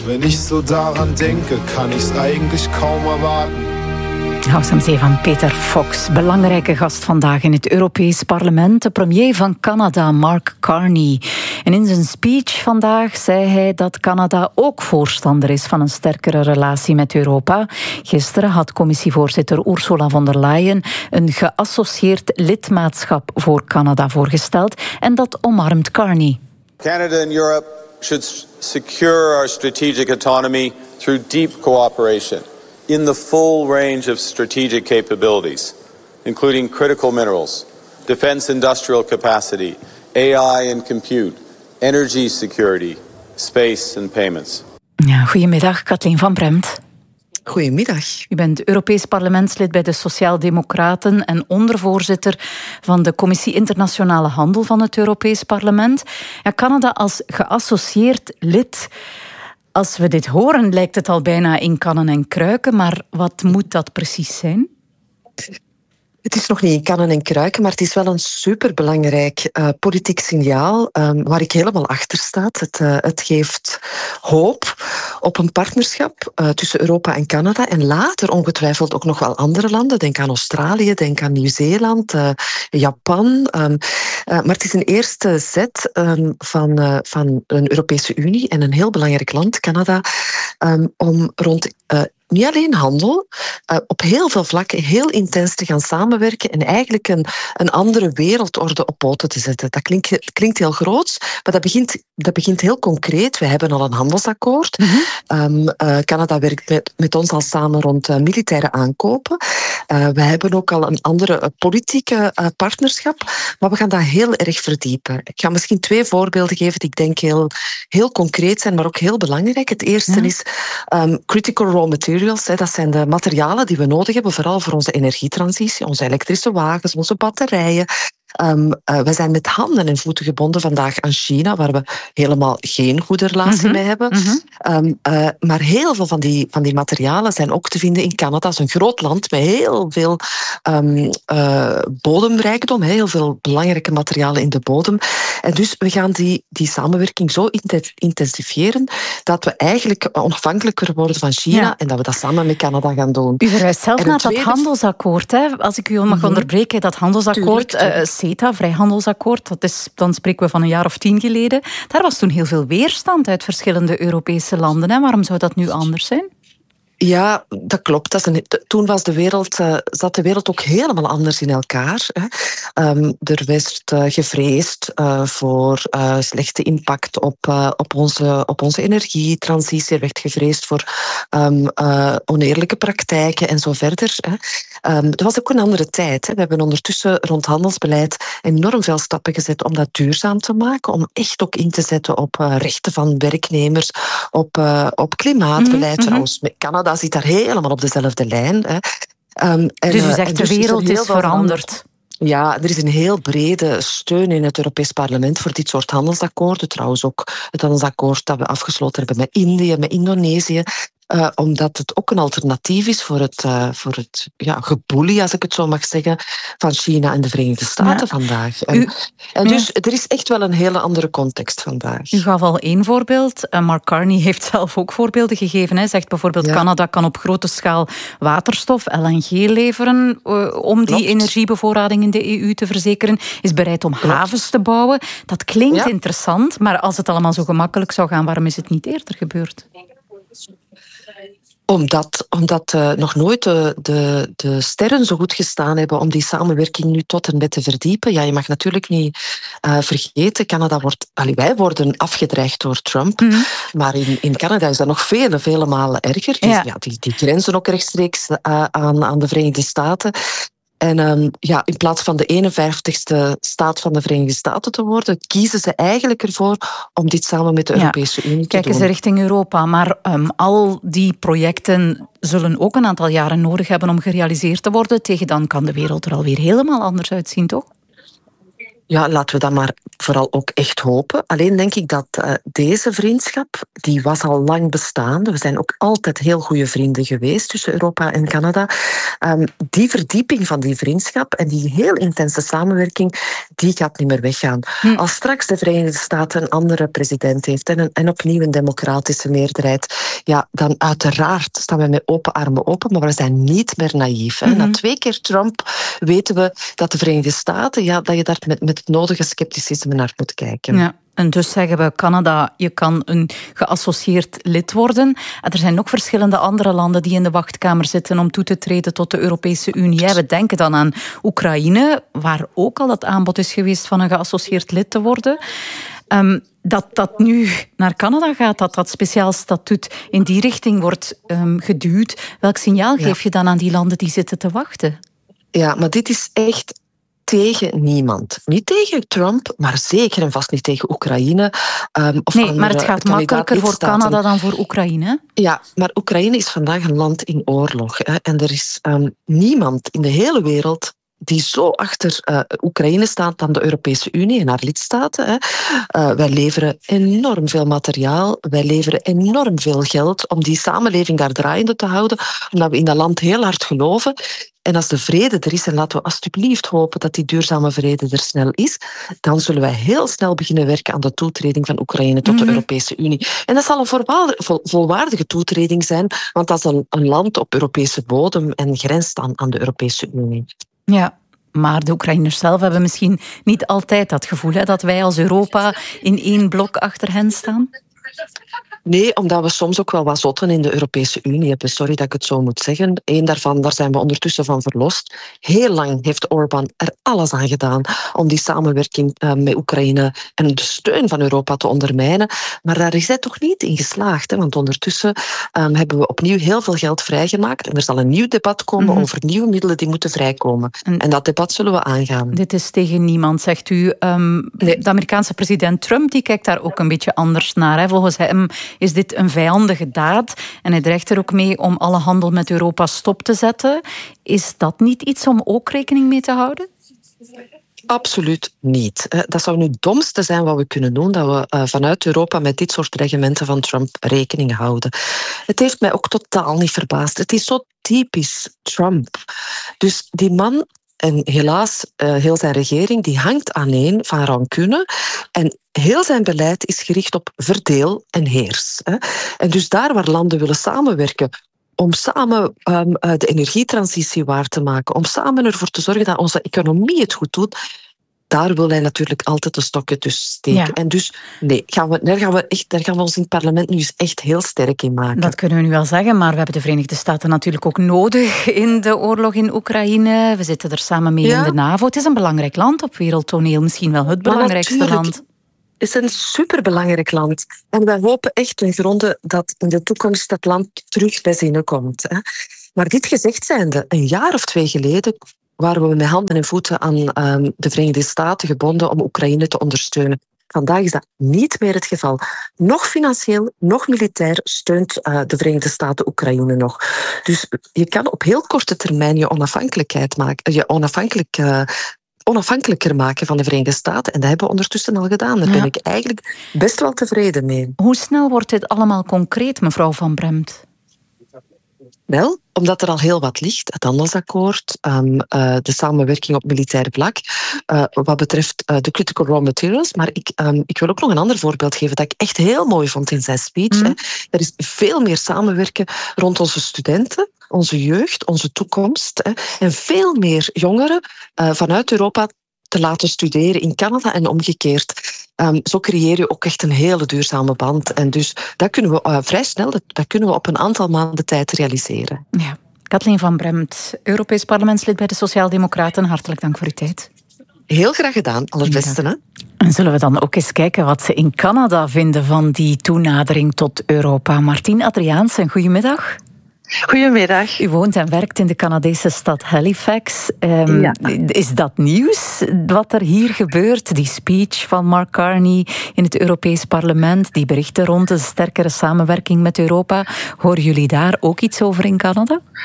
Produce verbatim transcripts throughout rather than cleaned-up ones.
Wenn ich so daran denke, kann ich's eigentlich kaum erwarten. House M C van Peter Fox, belangrijke gast vandaag in het Europees Parlement, de premier van Canada, Mark Carney. En in zijn speech vandaag zei hij dat Canada ook voorstander is van een sterkere relatie met Europa. Gisteren had commissievoorzitter Ursula von der Leyen een geassocieerd lidmaatschap voor Canada voorgesteld en dat omarmt Carney. Canada and Europe should secure our strategic autonomy through deep cooperation in the full range of strategic capabilities, including critical minerals, defense industrial capacity, A I and compute, energy security, space and payments. Ja, goedemiddag, Kathleen van Bremt. Goedemiddag. U bent Europees parlementslid bij de Sociaaldemocraten en ondervoorzitter van de Commissie Internationale Handel van het Europees Parlement. Ja, Canada als geassocieerd lid. Als we dit horen, lijkt het al bijna in kannen en kruiken, maar wat moet dat precies zijn? Het is nog niet in kannen en kruiken, maar het is wel een superbelangrijk uh, politiek signaal um, waar ik helemaal achter sta. Het, uh, het geeft hoop op een partnerschap uh, tussen Europa en Canada en later ongetwijfeld ook nog wel andere landen. Denk aan Australië, denk aan Nieuw-Zeeland, uh, Japan. Um, uh, maar het is een eerste zet um, van, uh, van een Europese Unie en een heel belangrijk land, Canada, um, om rond uh, niet alleen handel, uh, op heel veel vlakken heel intens te gaan samenwerken en eigenlijk een, een andere wereldorde op poten te zetten. Dat klinkt, klinkt heel groot, maar dat begint, dat begint heel concreet. We hebben al een handelsakkoord. Mm-hmm. Um, uh, Canada werkt met, met ons al samen rond uh, militaire aankopen. Uh, we hebben ook al een andere uh, politieke uh, partnerschap, maar we gaan dat heel erg verdiepen. Ik ga misschien twee voorbeelden geven die ik denk heel, heel concreet zijn, maar ook heel belangrijk. Het eerste mm-hmm. is um, critical raw materials. Dat zijn de materialen die we nodig hebben, vooral voor onze energietransitie, onze elektrische wagens, onze batterijen. Um, uh, we zijn met handen en voeten gebonden vandaag aan China, waar we helemaal geen goede relatie mm-hmm. mee hebben. Mm-hmm. Um, uh, maar heel veel van die, van die materialen zijn ook te vinden in Canada. Dat is een groot land met heel veel um, uh, bodemrijkdom, heel veel belangrijke materialen in de bodem. En dus we gaan die, die samenwerking zo intensiveren dat we eigenlijk onafhankelijker worden van China ja. en dat we dat samen met Canada gaan doen. U verwijst zelf naar tweede... dat handelsakkoord. Hè? Als ik u mag mm-hmm. onderbreken, dat handelsakkoord... Tuurlijk, uh, CETA, vrijhandelsakkoord, dat is, dan spreken we van een jaar of tien geleden. Daar was toen heel veel weerstand uit verschillende Europese landen. Hè? Waarom zou dat nu anders zijn? Ja, dat klopt. Dat is een, toen was de wereld, uh, zat de wereld ook helemaal anders in elkaar. Hè. Um, er werd uh, gevreesd uh, voor uh, slechte impact op, uh, op, onze, op onze energietransitie. Er werd gevreesd voor um, uh, oneerlijke praktijken en zo verder. Hè. Um, het was ook een andere tijd. Hè. We hebben ondertussen rond handelsbeleid enorm veel stappen gezet om dat duurzaam te maken, om echt ook in te zetten op uh, rechten van werknemers, op, uh, op klimaatbeleid. Mm-hmm. Trouwens, met Canada zit daar helemaal op dezelfde lijn. Hè. Um, en, dus u zegt, dus de wereld is veranderd. Ja, er is een heel brede steun in het Europees Parlement voor dit soort handelsakkoorden. Trouwens ook het handelsakkoord dat we afgesloten hebben met Indië, met Indonesië. Uh, omdat het ook een alternatief is voor het, uh, voor het ja, geboelie, als ik het zo mag zeggen, van China en de Verenigde Staten ja. vandaag. En, U, en dus ja. er is echt wel een hele andere context vandaag. U gaf al één voorbeeld. Uh, Mark Carney heeft zelf ook voorbeelden gegeven. Hij zegt bijvoorbeeld, ja. Canada kan op grote schaal waterstof, L N G leveren uh, om die Klopt. energiebevoorrading in de E U te verzekeren. Is bereid om Klopt. havens te bouwen. Dat klinkt ja. interessant, maar als het allemaal zo gemakkelijk zou gaan, waarom is het niet eerder gebeurd? Omdat, omdat uh, nog nooit de, de, de sterren zo goed gestaan hebben om die samenwerking nu tot en met te verdiepen. Ja, je mag natuurlijk niet uh, vergeten, Canada wordt, allee, wij worden afgedreigd door Trump, mm-hmm. maar in, in Canada is dat nog vele, vele malen erger. Die, ja. Ja, die, die grenzen ook rechtstreeks uh, aan, aan de Verenigde Staten. En um, ja, in plaats van de eenenvijftigste staat van de Verenigde Staten te worden, kiezen ze eigenlijk ervoor om dit samen met de ja. Europese Unie te Kijken doen. Kijken ze richting Europa, maar um, al die projecten zullen ook een aantal jaren nodig hebben om gerealiseerd te worden. Tegen dan kan de wereld er alweer helemaal anders uitzien, toch? Ja, laten we dat maar vooral ook echt hopen. Alleen denk ik dat uh, deze vriendschap, die was al lang bestaande. We zijn ook altijd heel goede vrienden geweest tussen Europa en Canada. Um, die verdieping van die vriendschap en die heel intense samenwerking, die gaat niet meer weggaan. Hm. Als straks de Verenigde Staten een andere president heeft en, een, en opnieuw een democratische meerderheid, ja, dan uiteraard staan we met open armen open, maar we zijn niet meer naïef. Hè. Mm-hmm. Na twee keer Trump weten we dat de Verenigde Staten, ja, dat je daar met, met het nodige scepticisme naar moet kijken. Ja. En dus zeggen we, Canada, je kan een geassocieerd lid worden. En er zijn ook verschillende andere landen die in de wachtkamer zitten om toe te treden tot de Europese Unie. We denken dan aan Oekraïne, waar ook al dat aanbod is geweest van een geassocieerd lid te worden. Um, dat dat nu naar Canada gaat, dat dat speciaal statuut in die richting wordt um, geduwd. Welk signaal geef ja. je dan aan die landen die zitten te wachten? Ja, maar dit is echt tegen niemand. Niet tegen Trump, maar zeker en vast niet tegen Oekraïne. Um, of nee, maar het gaat makkelijker voor Canada dan voor Oekraïne. Ja, maar Oekraïne is vandaag een land in oorlog. Hè, en er is um, niemand in de hele wereld die zo achter uh, Oekraïne staat dan de Europese Unie en haar lidstaten. Hè. Uh, wij leveren enorm veel materiaal, wij leveren enorm veel geld om die samenleving daar draaiende te houden, omdat we in dat land heel hard geloven. En als de vrede er is, en laten we alsjeblieft hopen dat die duurzame vrede er snel is, dan zullen wij heel snel beginnen werken aan de toetreding van Oekraïne tot de mm-hmm. Europese Unie. En dat zal een volwaardige, vol, volwaardige toetreding zijn, want dat is een, een land op Europese bodem en grenst aan, aan de Europese Unie. Ja, maar de Oekraïners zelf hebben misschien niet altijd dat gevoel, hè, dat wij als Europa in één blok achter hen staan? Nee, omdat we soms ook wel wat zotten in de Europese Unie hebben. Sorry dat ik het zo moet zeggen. Eén daarvan, daar zijn we ondertussen van verlost. Heel lang heeft Orbán er alles aan gedaan om die samenwerking uh, met Oekraïne en de steun van Europa te ondermijnen. Maar daar is hij toch niet in geslaagd. Hè? Want ondertussen um, hebben we opnieuw heel veel geld vrijgemaakt. En er zal een nieuw debat komen mm-hmm. over nieuwe middelen die moeten vrijkomen. En, en dat debat zullen we aangaan. Dit is tegen niemand, zegt u. Um, nee. De Amerikaanse president Trump die kijkt daar ook een beetje anders naar. Hè? Volgens hem is dit een vijandige daad. En hij dreigt er ook mee om alle handel met Europa stop te zetten. Is dat niet iets om ook rekening mee te houden? Absoluut niet. Dat zou nu het domste zijn wat we kunnen doen, dat we vanuit Europa met dit soort dreigementen van Trump rekening houden. Het heeft mij ook totaal niet verbaasd. Het is zo typisch Trump. Dus die man, en helaas heel zijn regering, die hangt aaneen van rancune. En heel zijn beleid is gericht op verdeel en heers. En dus daar waar landen willen samenwerken om samen um, de energietransitie waar te maken, om samen ervoor te zorgen dat onze economie het goed doet, daar wil hij natuurlijk altijd de stokken tussen steken. Ja. En dus, nee, gaan we, daar, gaan we echt, daar gaan we ons in het parlement nu eens echt heel sterk in maken. Dat kunnen we nu wel zeggen, maar we hebben de Verenigde Staten natuurlijk ook nodig in de oorlog in Oekraïne. We zitten er samen mee ja. in de NAVO. Het is een belangrijk land op wereldtoneel, misschien wel het belangrijkste land. Het is een superbelangrijk land. En wij hopen echt ten gronde dat in de toekomst dat land terug bij zinnen komt. Hè. Maar dit gezegd zijnde, een jaar of twee geleden waren we met handen en voeten aan um, de Verenigde Staten gebonden om Oekraïne te ondersteunen. Vandaag is dat niet meer het geval. Nog financieel, nog militair steunt uh, de Verenigde Staten Oekraïne nog. Dus je kan op heel korte termijn je onafhankelijkheid maken, je onafhankelijk uh, onafhankelijker maken van de Verenigde Staten. En dat hebben we ondertussen al gedaan. Daar ja. ben ik eigenlijk best wel tevreden mee. Hoe snel wordt dit allemaal concreet, mevrouw Van Bremt? Wel, omdat er al heel wat ligt. Het handelsakkoord, um, uh, de samenwerking op militair vlak, uh, wat betreft uh, de critical raw materials. Maar ik, um, ik wil ook nog een ander voorbeeld geven dat ik echt heel mooi vond in zijn speech. Mm. Hè. Er is veel meer samenwerken rond onze studenten, onze jeugd, onze toekomst. Hè. En veel meer jongeren uh, vanuit Europa te laten studeren in Canada en omgekeerd. Um, zo creëer je ook echt een hele duurzame band. En dus dat kunnen we uh, vrij snel, dat, dat kunnen we op een aantal maanden tijd realiseren. Ja. Kathleen Van Bremt, Europees parlementslid bij de Sociaaldemocraten. Hartelijk dank voor uw tijd. Heel graag gedaan, allerbeste. Hè? En zullen we dan ook eens kijken wat ze in Canada vinden van die toenadering tot Europa. Martien Adriaansen, goedemiddag. Goedemiddag. U woont en werkt in de Canadese stad Halifax. Um, ja. Is dat nieuws, wat er hier gebeurt? Die speech van Mark Carney in het Europees Parlement, die berichten rond een sterkere samenwerking met Europa. Horen jullie daar ook iets over in Canada?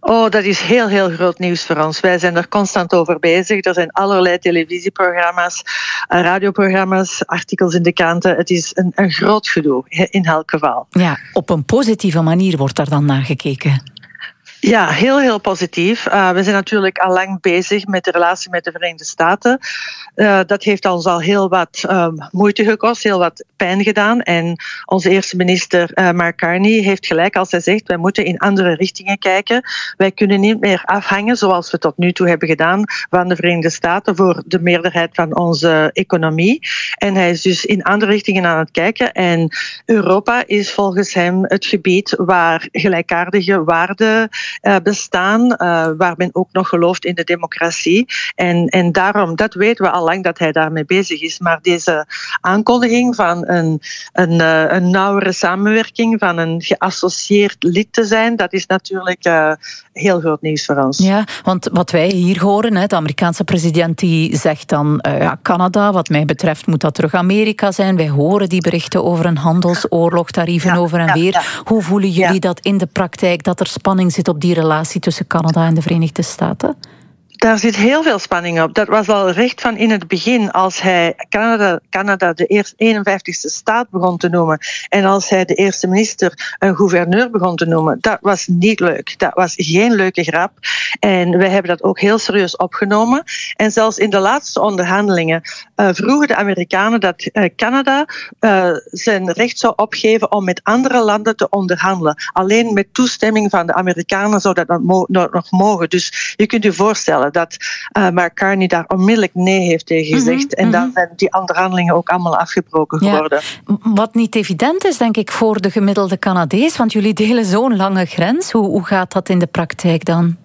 Oh, dat is heel, heel groot nieuws voor ons. Wij zijn er constant over bezig. Er zijn allerlei televisieprogramma's, radioprogramma's, artikels in de kranten. Het is een, een groot gedoe, in elk geval. Ja, op een positieve manier wordt daar dan naar gekeken. Ja, heel, heel positief. Uh, we zijn natuurlijk al lang bezig met de relatie met de Verenigde Staten. Uh, dat heeft ons al heel wat uh, moeite gekost, heel wat pijn gedaan. En onze eerste minister uh, Mark Carney heeft gelijk als hij zegt, wij moeten in andere richtingen kijken. Wij kunnen niet meer afhangen, zoals we tot nu toe hebben gedaan, van de Verenigde Staten voor de meerderheid van onze economie. En hij is dus in andere richtingen aan het kijken. En Europa is volgens hem het gebied waar gelijkaardige waarden Uh, bestaan, uh, waar men ook nog gelooft in de democratie. En, en daarom, dat weten we al lang dat hij daarmee bezig is. Maar deze aankondiging van een, een, uh, een nauwere samenwerking, van een geassocieerd lid te zijn, dat is natuurlijk uh, heel groot nieuws voor ons. Ja, want wat wij hier horen, hè, de Amerikaanse president die zegt dan, uh, ja, Canada, wat mij betreft moet dat terug Amerika zijn. Wij horen die berichten over een handelsoorlog, tarieven ja, over en ja, weer. Ja. Hoe voelen jullie ja. dat in de praktijk, dat er spanning zit op die relatie tussen Canada en de Verenigde Staten? Daar zit heel veel spanning op. Dat was al recht van in het begin, als hij Canada, Canada de eerste eenenvijftigste staat begon te noemen en als hij de eerste minister een gouverneur begon te noemen. Dat was niet leuk. Dat was geen leuke grap. En wij hebben dat ook heel serieus opgenomen. En zelfs in de laatste onderhandelingen uh, vroegen de Amerikanen dat uh, Canada uh, zijn recht zou opgeven om met andere landen te onderhandelen. Alleen met toestemming van de Amerikanen zou dat nog mogen. Dus je kunt je voorstellen dat uh, Mark Carney daar onmiddellijk nee heeft tegen gezegd. Mm-hmm, en dan mm-hmm. zijn die onderhandelingen ook allemaal afgebroken geworden. Ja, wat niet evident is, denk ik, voor de gemiddelde Canadees, want jullie delen zo'n lange grens. Hoe, hoe gaat dat in de praktijk dan?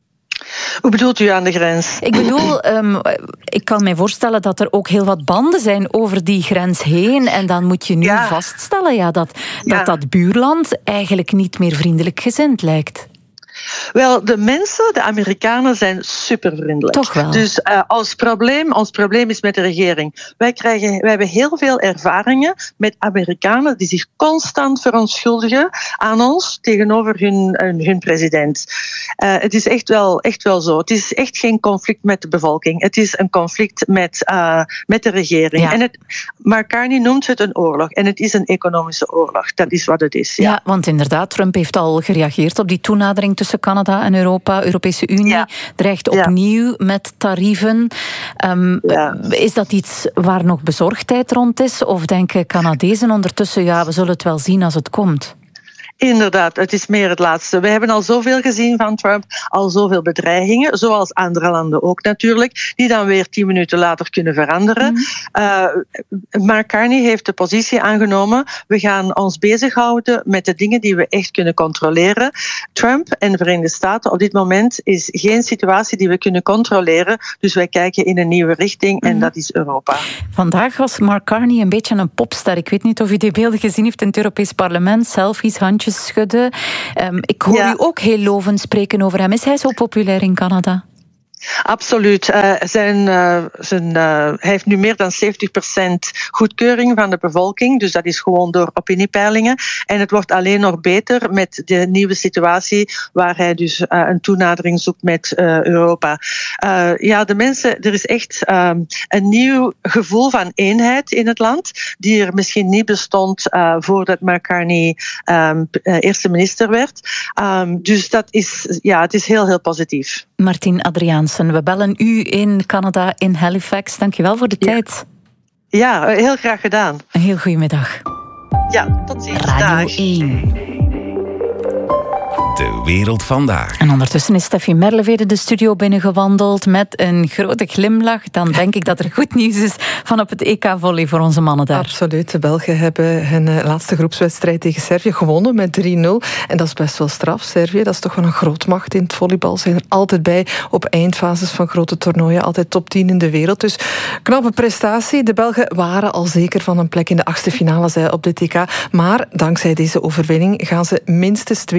Hoe bedoelt u aan de grens? Ik bedoel, um, ik kan mij voorstellen dat er ook heel wat banden zijn over die grens heen. En dan moet je nu ja. vaststellen ja, dat, ja. dat dat buurland eigenlijk niet meer vriendelijk gezind lijkt. Wel, de mensen, de Amerikanen, zijn supervriendelijk. Toch wel. Dus uh, ons, probleem, ons probleem is met de regering. Wij, krijgen, wij hebben heel veel ervaringen met Amerikanen die zich constant verontschuldigen aan ons tegenover hun, hun president. Uh, het is echt wel, echt wel zo. Het is echt geen conflict met de bevolking. Het is een conflict met, uh, met de regering. Ja. En het, Mark Carney noemt het een oorlog. En het is een economische oorlog. Dat is wat het is. Ja, ja, want inderdaad, Trump heeft al gereageerd op die toenadering tussen Canada en Europa. Europese Unie ja. dreigt opnieuw ja. met tarieven. Um, ja. Is dat iets waar nog bezorgdheid rond is? Of denken Canadezen ondertussen, ja, we zullen het wel zien als het komt? Inderdaad, het is meer het laatste. We hebben al zoveel gezien van Trump, al zoveel bedreigingen, zoals andere landen ook natuurlijk, die dan weer tien minuten later kunnen veranderen. Mm. Uh, Mark Carney heeft de positie aangenomen, we gaan ons bezighouden met de dingen die we echt kunnen controleren. Trump en de Verenigde Staten op dit moment is geen situatie die we kunnen controleren, dus wij kijken in een nieuwe richting en mm. dat is Europa. Vandaag was Mark Carney een beetje een popster. Ik weet niet of u die beelden gezien heeft in het Europees Parlement, selfies, handjes schudden. Um, ik hoor ja. u ook heel lovend spreken over hem. Is hij zo populair in Canada? Absoluut. Uh, zijn, uh, zijn, uh, hij heeft nu meer dan zeventig procent goedkeuring van de bevolking. Dus dat is gewoon door opiniepeilingen. En het wordt alleen nog beter met de nieuwe situatie waar hij dus uh, een toenadering zoekt met uh, Europa. Uh, ja, de mensen, er is echt um, een nieuw gevoel van eenheid in het land die er misschien niet bestond uh, voordat Mark Carney um, uh, eerste minister werd. Um, dus dat is, ja, het is heel, heel positief. Martien Adriaansen, we bellen u in Canada, in Halifax. Dank je wel voor de ja. tijd. Ja, heel graag gedaan. Een heel goede middag. Ja, tot ziens. Radio Dag. één. De wereld vandaag. En ondertussen is Steffi Merlevede de studio binnengewandeld met een grote glimlach. Dan denk ik dat er goed nieuws is van op het E K-volley voor onze mannen daar. Absoluut. De Belgen hebben hun laatste groepswedstrijd tegen Servië gewonnen met drie nul. En dat is best wel straf. Servië, dat is toch wel een grootmacht in het volleybal. Ze zijn er altijd bij op eindfases van grote toernooien. Altijd top tien in de wereld. Dus knappe prestatie. De Belgen waren al zeker van een plek in de achtste finale op dit E K. Maar dankzij deze overwinning gaan ze minstens tweede eindigen.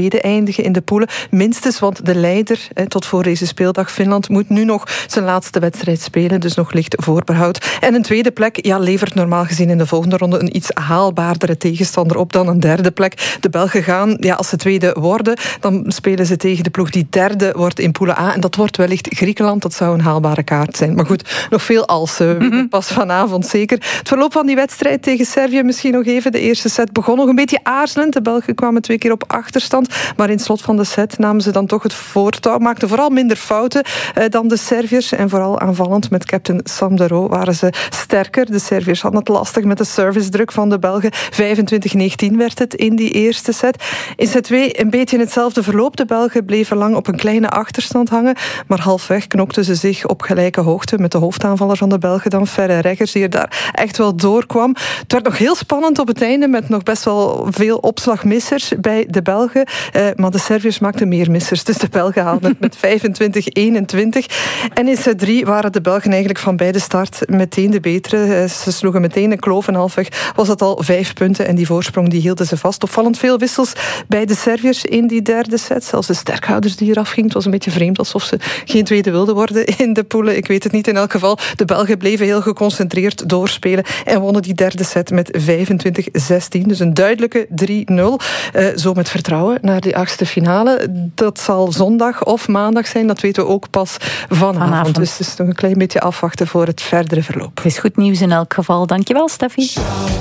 eindigen in de poelen. Minstens, want de leider tot voor deze speeldag, Finland, moet nu nog zijn laatste wedstrijd spelen. Dus nog licht voorbehoud. En een tweede plek ja, levert normaal gezien in de volgende ronde een iets haalbaardere tegenstander op dan een derde plek. De Belgen gaan, ja, als ze tweede worden, dan spelen ze tegen de ploeg die derde wordt in poelen A. En dat wordt wellicht Griekenland. Dat zou een haalbare kaart zijn. Maar goed, nog veel als. We weten pas vanavond zeker. Het verloop van die wedstrijd tegen Servië misschien nog even. De eerste set begon nog een beetje aarzelend. De Belgen kwamen twee keer op achterstand. Maar in het slot van de set namen ze dan toch het voortouw. Maakten vooral minder fouten eh, dan de Serviërs. En vooral aanvallend met captain Sam de Roo waren ze sterker. De Serviërs hadden het lastig met de servicedruk van de Belgen. vijfentwintig negentien werd het in die eerste set. In set twee een beetje hetzelfde verloop. De Belgen bleven lang op een kleine achterstand hangen. Maar halfweg knokten ze zich op gelijke hoogte met de hoofdaanvaller van de Belgen dan Ferre Reggers, die er daar echt wel doorkwam. Het werd nog heel spannend op het einde met nog best wel veel opslagmissers bij de Belgen. Eh, maar de Serviërs maakten meer missers. Dus de Belgen haalden het met vijfentwintig eenentwintig. En in set drie waren de Belgen eigenlijk van bij de start meteen de betere. Ze sloegen meteen een kloof en halfweg was het al vijf punten. En die voorsprong die hielden ze vast. Opvallend veel wissels bij de Serviërs in die derde set. Zelfs de sterkhouders die eraf gingen. Het was een beetje vreemd, alsof ze geen tweede wilden worden in de poelen. Ik weet het niet. In elk geval, de Belgen bleven heel geconcentreerd doorspelen en wonnen die derde set met vijfentwintig zestien. Dus een duidelijke drie nul. Uh, zo met vertrouwen naar die achtste finale. Dat zal zondag of maandag zijn. Dat weten we ook pas vanavond. vanavond. Dus het is nog een klein beetje afwachten voor het verdere verloop. Het is goed nieuws in elk geval. Dankjewel, Steffi.